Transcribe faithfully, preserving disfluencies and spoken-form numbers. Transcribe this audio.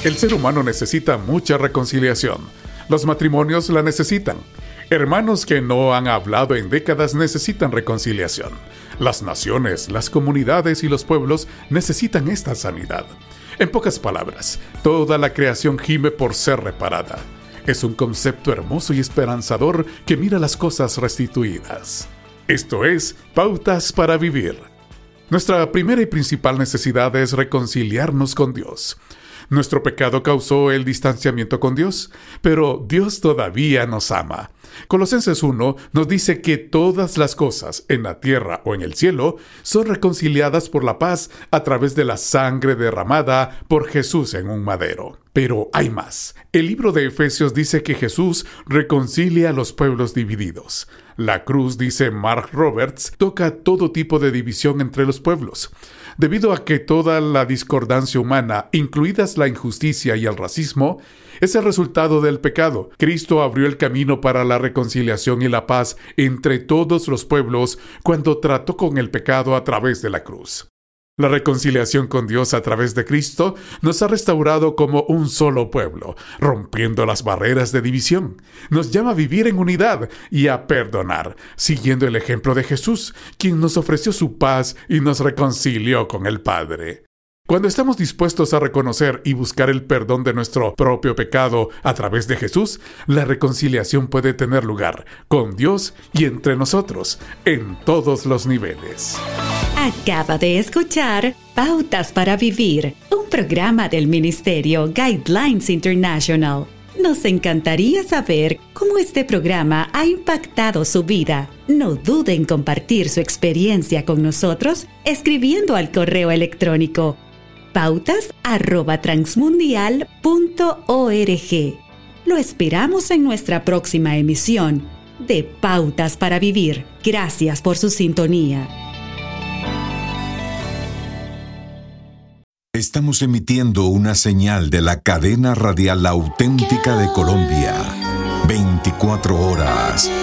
El ser humano necesita mucha reconciliación. Los matrimonios la necesitan. Hermanos que no han hablado en décadas necesitan reconciliación. Las naciones, las comunidades y los pueblos necesitan esta sanidad. En pocas palabras, toda la creación gime por ser reparada. Es un concepto hermoso y esperanzador que mira las cosas restituidas. Esto es Pautas para Vivir. Nuestra primera y principal necesidad es reconciliarnos con Dios. Nuestro pecado causó el distanciamiento con Dios, pero Dios todavía nos ama. Colosenses uno nos dice que todas las cosas, en la tierra o en el cielo, son reconciliadas por la paz a través de la sangre derramada por Jesús en un madero. Pero hay más. El libro de Efesios dice que Jesús reconcilia a los pueblos divididos. La cruz, dice Mark Roberts, toca todo tipo de división entre los pueblos. Debido a que toda la discordancia humana, incluidas la injusticia y el racismo, es el resultado del pecado, Cristo abrió el camino para la reconciliación y la paz entre todos los pueblos cuando trató con el pecado a través de la cruz. La reconciliación con Dios a través de Cristo nos ha restaurado como un solo pueblo, rompiendo las barreras de división. Nos llama a vivir en unidad y a perdonar, siguiendo el ejemplo de Jesús, quien nos ofreció su paz y nos reconcilió con el Padre. Cuando estamos dispuestos a reconocer y buscar el perdón de nuestro propio pecado a través de Jesús, la reconciliación puede tener lugar con Dios y entre nosotros, en todos los niveles. Acaba de escuchar Pautas para Vivir, un programa del Ministerio Guidelines International. Nos encantaría saber cómo este programa ha impactado su vida. No dude en compartir su experiencia con nosotros escribiendo al correo electrónico pautas arroba transmundial punto org. Lo esperamos en nuestra próxima emisión de Pautas para Vivir. Gracias por su sintonía. Estamos emitiendo una señal de la cadena radial auténtica de Colombia. veinticuatro horas